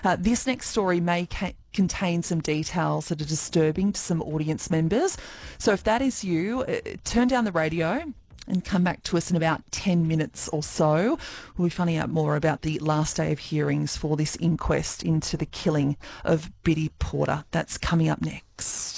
This next story may contain some details that are disturbing to some audience members. So if that is you, turn down the radio and come back to us in about 10 minutes or so. We'll be finding out more about the last day of hearings for this inquest into the killing of Biddy Porter. That's coming up next.